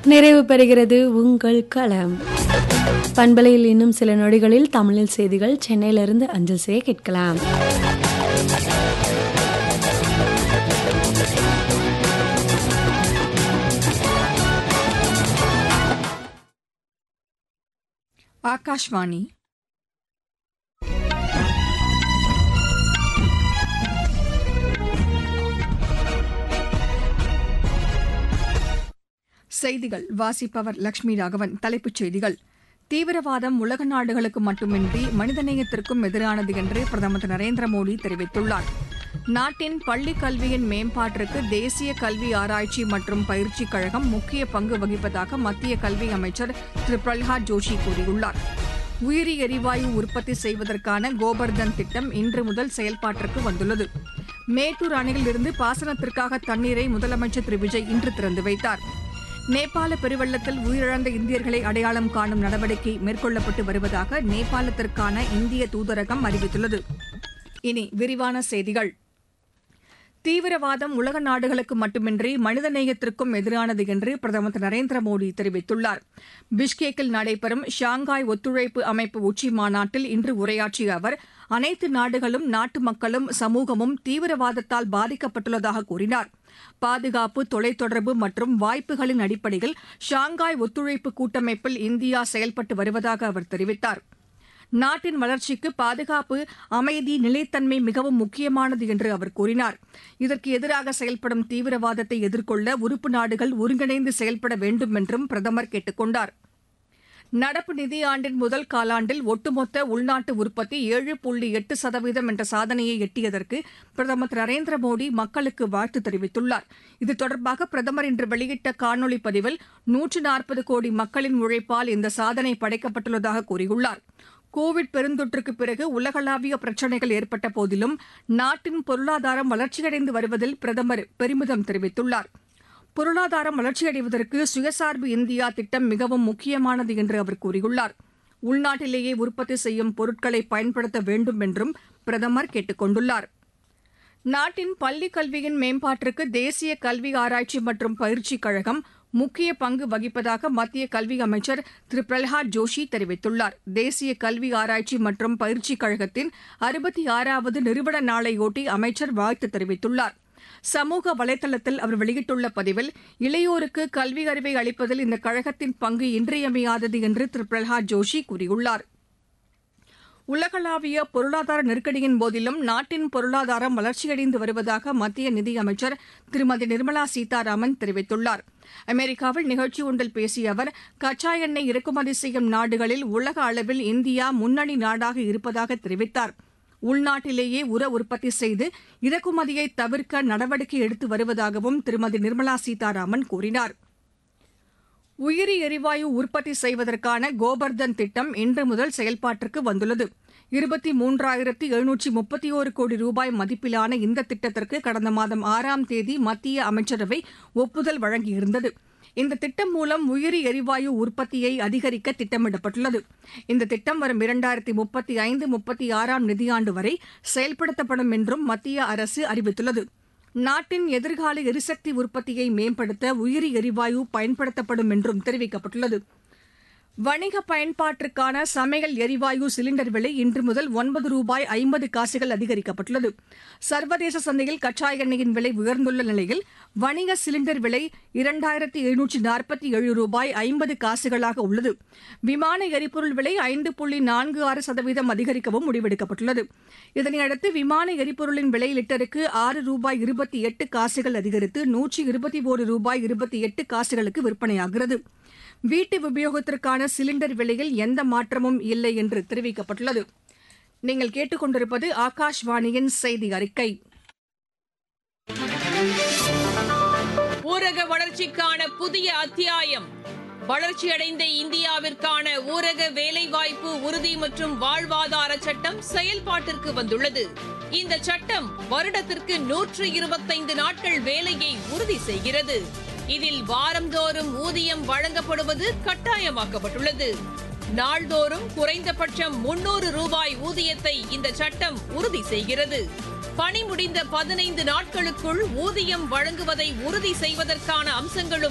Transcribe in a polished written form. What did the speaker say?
நிறைவு பெறுகிறது உங்கள் களம். பண்பலையில் இன்னும் சில நொடிகளில் தமிழில் செய்திகள் சென்னையிலிருந்து அஞ்சல் செய்ய கேட்கலாம். ஆகாஷ்வாணி. செய்திகள் வாசிப்பவர் லட்சுமி ராகவன். தலைப்புச் செய்திகள்: தீவிரவாதம் உலக நாடுகளுக்கு மட்டுமின்றி மனிதநேயத்திற்கும் எதிரானது என்று பிரதமர் திரு நரேந்திர மோடி தெரிவித்துள்ளார். நாட்டின் பள்ளிக் கல்வியின் மேம்பாட்டிற்கு தேசிய கல்வி ஆராய்ச்சி மற்றும் பயிற்சிக் கழகம் முக்கிய பங்கு வகிப்பதாக மத்திய கல்வி அமைச்சர் திரு பிரல்ஹாத் ஜோஷி கூறியுள்ளார். உயிரி எரிவாயு உற்பத்தி செய்வதற்கான கோபர்தன் திட்டம் இன்று முதல் செயல்பாட்டிற்கு வந்துள்ளது. மேட்டூர் அணையிலிருந்து பாசனத்திற்காக தண்ணீரை முதலமைச்சர் திரு விஜய் இன்று திறந்து வைத்தார். நேபாள பெருவெள்ளத்தில் உயிரிழந்த இந்தியர்களை அடையாளம் காணும் நடவடிக்கை மேற்கொள்ளப்பட்டு வருவதாக நேபாளத்திற்கான இந்திய தூதரகம் அறிவித்துள்ளது. இனி விரிவான செய்திகள். தீவிரவாதம் உலக நாடுகளுக்கு மட்டுமின்றி மனிதநேயத்திற்கும் எதிரானது என்று பிரதமர் திரு நரேந்திர மோடி தெரிவித்துள்ளார். பிஷ்கேக்கில் நடைபெறும் ஷாங்காய் ஒத்துழைப்பு அமைப்பு உச்சி மாநாட்டில் இன்று உரையாற்றிய அவர், அனைத்து நாடுகளும் நாட்டு மக்களும் சமூகமும் தீவிரவாதத்தால் பாதிக்கப்பட்டுள்ளதாக கூறினார். பாதுகாப்பு, தொலைத்தொடர்பு மற்றும் வாய்ப்புகளின் அடிப்படையில் ஷாங்காய் ஒத்துழைப்பு கூட்டமைப்பில் இந்தியா செயல்பட்டு வருவதாக அவர் தெரிவித்தார். நாட்டின் வளர்ச்சிக்கு பாதுகாப்பு, அமைதி, நிலைத்தன்மை மிகவும் முக்கியமானது என்று அவர் கூறினார். இதற்கு எதிராக செயல்படும் தீவிரவாதத்தை எதிர்கொள்ள உறுப்பு நாடுகள் ஒருங்கிணைந்து செயல்பட வேண்டும் என்றும் பிரதமர் கேட்டுக் கொண்டார். நடப்பு நிதியாண்டின் முதல் காலாண்டில் ஒட்டுமொத்த உள்நாட்டு உற்பத்தி 7.8% என்ற சாதனையை எட்டியதற்கு பிரதமர் திரு நரேந்திர மோடி மக்களுக்கு வாழ்த்து தெரிவித்துள்ளார். இது தொடர்பாக பிரதமர் இன்று வெளியிட்ட காணொலி பதிவில் 140 கோடி மக்களின் உழைப்பால் இந்த சாதனை படைக்கப்பட்டுள்ளதாக கூறியுள்ளார். கோவிட் பெருந்தொற்றுக்கு பிறகு உலகளாவிய பிரச்சினைகள் ஏற்பட்ட போதிலும் நாட்டின் பொருளாதாரம் வளர்ச்சியடைந்து வருவதில் பிரதமர் பெருமிதம் தெரிவித்துள்ளார். பொருளாதாரம் வளர்ச்சியடைவதற்கு சுயசார்பு இந்தியா திட்டம் மிகவும் முக்கியமானது என்று அவர் கூறியுள்ளார். உள்நாட்டிலேயே உற்பத்தி செய்யும் பொருட்களை பயன்படுத்த வேண்டும் என்றும் பிரதமர் கேட்டுக் கொண்டுள்ளார். நாட்டின் பள்ளிக் கல்வியின் மேம்பாட்டிற்கு தேசிய கல்வி ஆராய்ச்சி மற்றும் பயிற்சிக் கழகம் முக்கிய பங்கு வகிப்பதாக மத்திய கல்வி அமைச்சர் திரு பிரல்ஹாத் ஜோஷி தெரிவித்துள்ளார். தேசிய கல்வி ஆராய்ச்சி மற்றும் பயிற்சிக் கழகத்தின் 66வது நிறுவன நாளையொட்டி அமைச்சர் வாழ்த்து தெரிவித்துள்ளார். சமூக வலைதளத்தில் அவர் வெளியிட்டுள்ள பதிவில், இளையோருக்கு கல்வி அறிவை அளிப்பதில் இந்த கழகத்தின் பங்கு இன்றியமையாதது என்று திரு பிரல்ஹாத் ஜோஷி கூறியுள்ளார். உலகளாவிய பொருளாதார நெருக்கடியின் போதிலும் நாட்டின் பொருளாதாரம் வளர்ச்சியடைந்து வருவதாக மத்திய நிதியமைச்சர் திருமதி நிர்மலா சீதாராமன் தெரிவித்துள்ளார். அமெரிக்காவில் நிகழ்ச்சி ஒன்றில் பேசிய அவர், கச்சா எண்ணெய் இறக்குமதி செய்யும் நாடுகளில் உலக அளவில் இந்தியா முன்னணி நாடாக இருப்பதாக தெரிவித்தார். உள்நாட்டிலேயே உர உற்பத்தி செய்து இறக்குமதியை தவிர்க்க நடவடிக்கை எடுத்து வருவதாகவும் திருமதி நிர்மலா சீதாராமன் கூறினார். உயிரி எரிவாயு உற்பத்தி செய்வதற்கான கோபர்தன் திட்டம் இன்று முதல் செயல்பாட்டிற்கு வந்துள்ளது. 23,731 கோடி ரூபாய் மதிப்பிலான இந்த திட்டத்திற்கு கடந்த மாதம் 6ஆம் தேதி மத்திய அமைச்சரவை ஒப்புதல் வழங்கியிருந்தது. இந்த திட்டம் மூலம் உயிரி எரிவாயு உற்பத்தியை அதிகரிக்க திட்டமிடப்பட்டுள்ளது. இந்த திட்டம் வரும் 2035-36ஆம் நிதியாண்டு வரை செயல்படுத்தப்படும் என்றும் மத்திய அரசு அறிவித்துள்ளது. நாட்டின் எதிர்கால எரிசக்தி உற்பத்தியை மேம்படுத்த உயிரி எரிவாயு பயன்படுத்தப்படும் என்றும் தெரிவிக்கப்பட்டுள்ளது. வணிக பயன்பாட்டிற்கான சமையல் எரிவாயு சிலிண்டர் விலை இன்று முதல் ₹9.50 அதிகரிக்கப்பட்டுள்ளது. சர்வதேச சந்தையில் கச்சா எண்ணெயின் விலை உயர்ந்துள்ள நிலையில் வணிக சிலிண்டர் விலை ₹2,747.50 உள்ளது. விமான எரிபொருள் விலை 5.46% அதிகரிக்கவும் முடிவெடுக்கப்பட்டுள்ளது. இதனையடுத்து விமான எரிபொருளின் விலை லிட்டருக்கு ₹6.28 அதிகரித்து ₹121.28 விற்பனையாகிறது. வீட்டு உபயோகத்திற்கான சிலிண்டர் விலையில் எந்த மாற்றமும் இல்லை என்று தெரிவிக்கப்பட்டுள்ளது. நீங்கள் கேட்டுக்கொண்டிருப்பது ஆகாஷ்வாணியின் செய்தி அறிக்கை. ஊரக வளர்ச்சிக்கான புதிய அத்தியாயம். வளர்ச்சியடைந்த இந்தியாவிற்கான ஊரக வேலைவாய்ப்பு உறுதி மற்றும் வாழ்வாதார சட்டம் செயல்பாட்டிற்கு வந்துள்ளது. இந்த சட்டம் வருடத்திற்கு 125 நாட்கள் வேலையை உறுதி செய்கிறது. இதில் வாரந்தோறும் ஊதியம் வழங்கப்படுவது கட்டாயமாக்கப்பட்டுள்ளது. நாள்தோறும் குறைந்தபட்சம் 300 ரூபாய் ஊதியத்தை இந்த சட்டம் உறுதி செய்கிறது. பணி முடிந்த 15 நாட்களுக்குள் ஊதியம் வழங்குவதை உறுதி செய்வதற்கான அம்சங்களும்